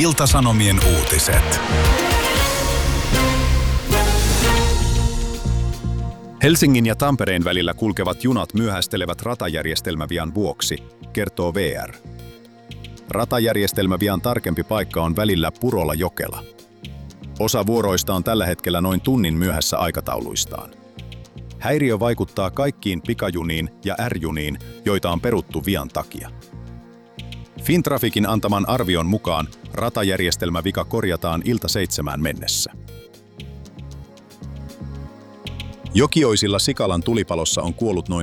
Ilta-Sanomien uutiset. Helsingin ja Tampereen välillä kulkevat junat myöhästelevät ratajärjestelmävian vuoksi, kertoo VR. Ratajärjestelmävian tarkempi paikka on välillä Purola-Jokela. Osa vuoroista on tällä hetkellä noin tunnin myöhässä aikatauluistaan. Häiriö vaikuttaa kaikkiin pikajuniin ja R-juniin, joita on peruttu vian takia. Fintraficin antaman arvion mukaan ratajärjestelmävika korjataan ilta 7 mennessä. Jokioisilla Sikalan tulipalossa on kuollut noin